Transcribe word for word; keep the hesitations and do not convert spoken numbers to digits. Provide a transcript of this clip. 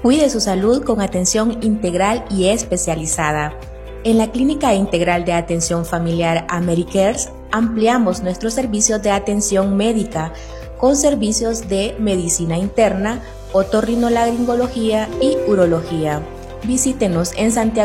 Cuide su salud con atención integral y especializada. En la Clínica Integral de Atención Familiar AmeriCares ampliamos nuestros servicios de atención médica con servicios de medicina interna, otorrinolaringología y urología. Visítenos en Santiago